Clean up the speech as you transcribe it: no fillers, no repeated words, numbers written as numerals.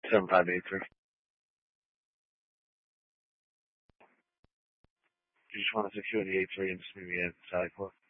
7583. You just want to secure the 83 and just maybe add Sally Port.